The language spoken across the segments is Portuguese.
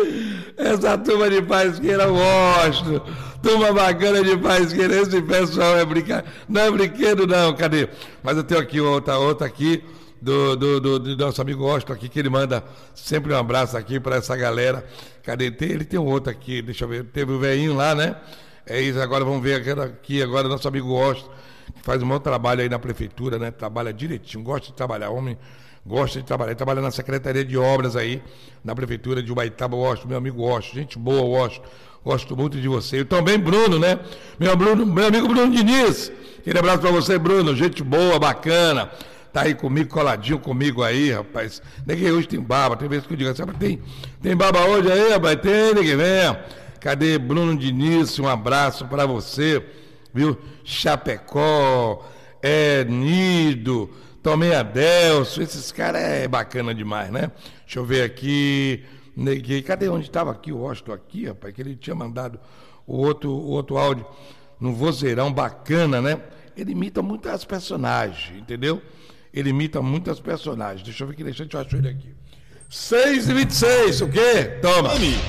Essa turma de Paisqueira eu gosto. Turma bacana de Paisqueira. Esse pessoal é brincar. Não é brinquedo, não. Cadê? Mas eu tenho aqui outra aqui do nosso amigo Austin aqui, que ele manda sempre um abraço aqui para essa galera. Cadê? Ele tem um outro aqui, deixa eu ver. Teve o velhinho lá, né? É isso, agora vamos ver aqui agora nosso amigo Austin, que faz um bom trabalho aí na prefeitura, né? Trabalha direitinho, gosta de trabalhar, homem gosta de trabalhar. Ele trabalha na Secretaria de Obras aí, na prefeitura de Ubaitaba. Austin, meu amigo Austin, gente boa, Austin. Gosto muito de você. E também Bruno, né? Meu amigo Bruno Diniz. Aquele abraço para você, Bruno. Gente boa, bacana. Tá aí comigo, coladinho comigo aí, rapaz. Ninguém hoje tem barba, tem vezes que eu digo assim, tem barba hoje aí, rapaz? Tem, ninguém vem. Cadê Bruno Diniz? Um abraço para você, viu? Chapecó, Nido, Tomé Adelso, esses caras é bacana demais, né? Deixa eu ver aqui. Cadê onde estava aqui o Austin aqui, rapaz? Que ele tinha mandado o outro áudio no vozeirão bacana, né? Ele imita muitas personagens, entendeu? Ele imita muitas personagens. Deixa eu ver que deixa eu achar ele aqui. 6h26, o quê? Toma.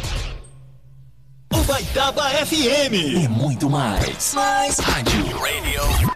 Ubaitaba FM. E muito mais. Rádio Radio.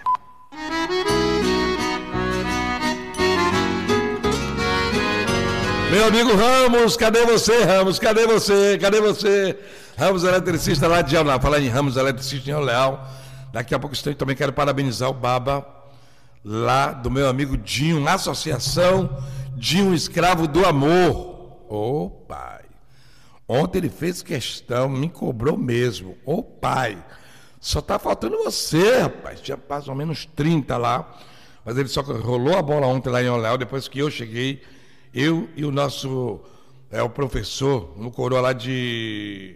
Meu amigo Ramos, cadê você, Ramos? Cadê você? Cadê você? Ramos eletricista lá de Leal. Falar em Ramos eletricista em Leal. Daqui a pouco também quero parabenizar o Baba lá do meu amigo Dinho, Associação Dinho Escravo do Amor. Ô pai, ontem ele fez questão, me cobrou mesmo. Ô pai, só tá faltando você, rapaz. Tinha mais ou menos 30 lá, mas ele só rolou a bola ontem lá em Oléu, depois que eu cheguei, eu e o nosso, o professor, no coroa lá de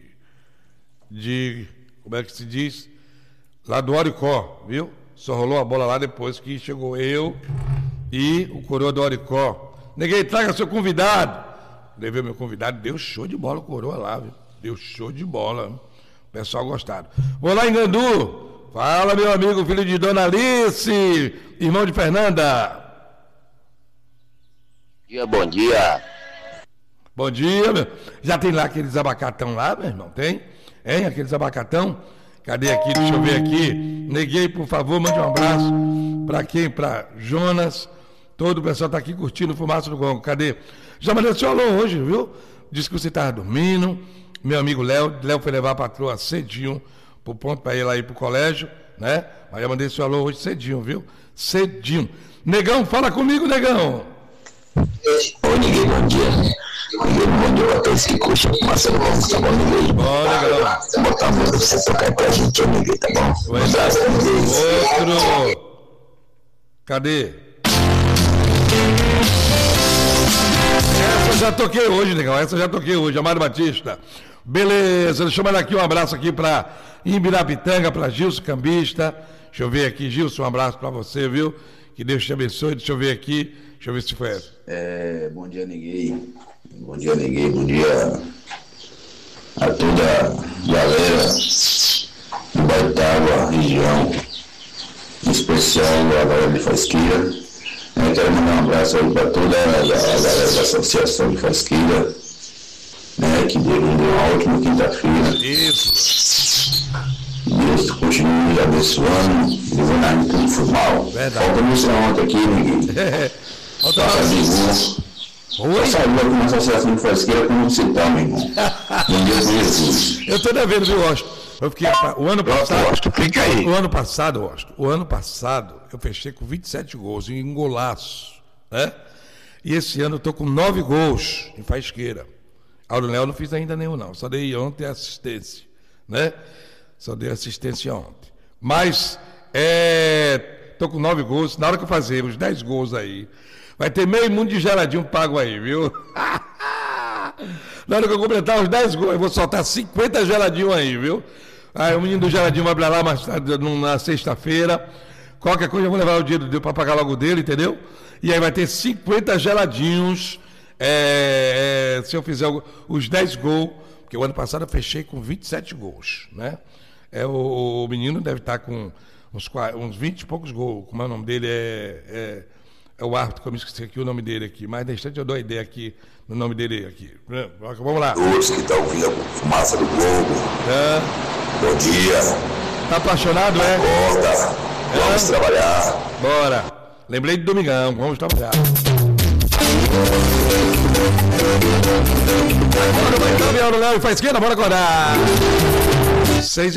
como é que se diz? Lá do Oricó, viu? Só rolou a bola lá depois que chegou eu e o coroa do Oricó. Neguei, traga seu convidado. Levei meu convidado, deu show de bola o coroa lá, viu? Deu show de bola. O pessoal gostaram. Vou lá em Gandu. Fala, meu amigo, filho de Dona Alice, irmão de Fernanda. Bom dia. Bom dia, meu. Já tem lá aqueles abacatão lá, meu irmão? Tem? Hein? Aqueles abacatão? Cadê aqui? Deixa eu ver aqui. Neguei, por favor, mande um abraço. Pra quem? Pra Jonas. Todo o pessoal tá aqui curtindo o Fumaça do Gongo. Cadê? Já mandei seu alô hoje, viu? Disse que você estava dormindo. Meu amigo Léo foi levar a patroa cedinho pro ponto para ir lá ir pro colégio, né? Mas já mandei seu alô hoje cedinho, viu? Cedinho. Negão, fala comigo, Negão. Oi, Ninguém, bom dia. Ninguém, bom dia pra todos que curtem o Fumaça do Gongo, tá bom, Ninguém? Bom, Negão. Vou botar a música pra você tocar aí pra gente, ô, Ninguém, tá bom? Um abraço, Ninguém. Outro. Cadê? Essa eu já toquei hoje, Negão. Essa eu já toquei hoje, Amado Batista. Beleza, deixa eu mandar aqui um abraço aqui pra Imbirapitanga, pra Gilson Cambista. Deixa eu ver aqui, Gilson, um abraço pra você, viu? Que Deus te abençoe. Deixa eu ver aqui. Deixa eu ver se foi essa. Bom dia, Ninguém. Bom dia, Ninguém. Bom dia a toda a galera do Baitaba, região, em especial a galera de Fasqueira. Eu quero mandar um abraço aí para toda a galera da Associação de Fasqueira, né, que deu uma ótima quinta-feira. Isso. Deus continue me abençoando, livrando tudo for mal. Verdade. Falta música ontem aqui, Ninguém. Falta Oi? Saiu aqui na Associação de Fasqueira como você tá, meu irmão. Bom dia, Jesus. Eu tô devendo, viu, Austin? Eu fiquei, o ano passado, eu fechei com 27 gols em um golaço, né? E esse ano eu tô com 9 gols em Fasqueira. Auronel não fiz ainda nenhum, não. Só dei ontem assistência, né? Só dei assistência ontem. Mas, tô com 9 gols. Na hora que eu fazer os 10 gols aí, vai ter meio mundo de geladinho pago aí, viu? Na hora que eu completar os 10 gols, eu vou soltar 50 geladinhos aí, viu? Aí o menino do geladinho vai pra lá mais tarde, na sexta-feira. Qualquer coisa eu vou levar o dinheiro dele para pagar logo dele, entendeu? E aí vai ter 50 geladinhos se eu fizer os 10 gols, porque o ano passado eu fechei com 27 gols, né? O menino deve estar com uns 20 e poucos gols. Como é o nome dele? É o árbitro, que eu me esqueci aqui o nome dele aqui. Mas na instante eu dou a ideia aqui, no nome dele aqui. Vamos lá. Todos que estão ouvindo a fumaça do Globo. Bom dia. Tá apaixonado, é? Acorda. Vamos trabalhar. Bora. Lembrei de domingão, vamos trabalhar. Bora, vai, Léo, e faz esquerda, bora acordar. 6